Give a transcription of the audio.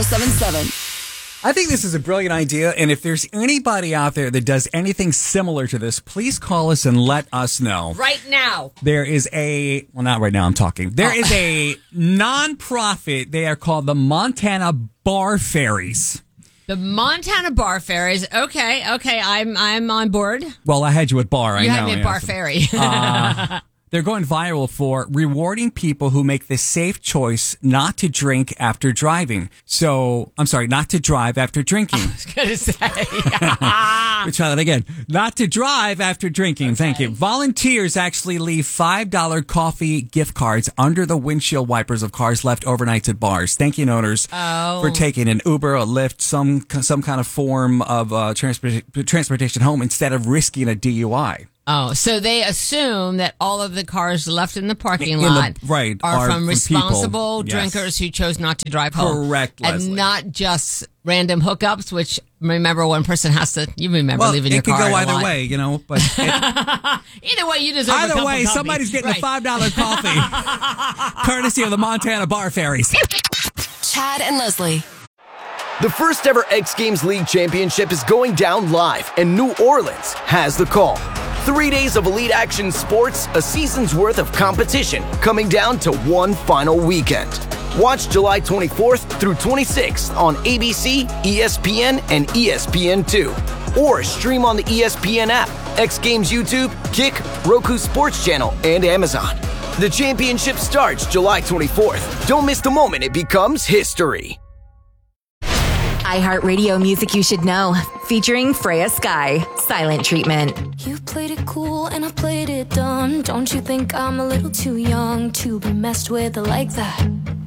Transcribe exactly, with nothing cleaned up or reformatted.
seven seven. I think this is a brilliant idea, and if there's anybody out there that does anything similar to this, please call us and let us know. Right now. There is a, well, not right now, I'm talking. There Oh. is a non-profit. They are called the Montana Bar Fairies. The Montana Bar Fairies. Okay, okay, I'm I'm on board. Well, I had you at bar, I You know. had me at yeah, Bar so- Fairy. uh, they're going viral for rewarding people who make the safe choice not to drink after driving. So, I'm sorry, not to drive after drinking. I was going to say. Let's try that again. Not to drive after drinking. Okay. Thank you. Volunteers actually leave five dollar coffee gift cards under the windshield wipers of cars left overnight at bars. Thanking owners Oh. for taking an Uber, a Lyft, some some kind of form of uh, transport, transportation home instead of risking a D U I. Oh, so they assume that all of the cars left in the parking In the- lot right, are, are from from responsible people. Yes. drinkers who chose not to drive home. Correct, Leslie. And not just random hookups, which, remember, one person has to, you remember Well, leaving it your could car go a either lot. way, you know. But it, Either way, you deserve a either cup way, of coffee. somebody's getting Right. a five dollar coffee, courtesy of the Montana Bar Fairies. Chad and Leslie. The first ever X Games League Championship is going down live, and New Orleans has the call. Three days of elite action sports, a season's worth of competition, coming down to one final weekend. Watch July twenty-fourth through twenty-sixth on A B C, E S P N, and E S P N two. Or stream on the E S P N app, X Games YouTube, Kick, Roku Sports Channel, and Amazon. The championship starts July twenty-fourth. Don't miss the moment it becomes history. iHeartRadio music you should know, featuring Freya Sky, Silent Treatment. You played it cool and I played it dumb. Don't you think I'm a little too young to be messed with like that?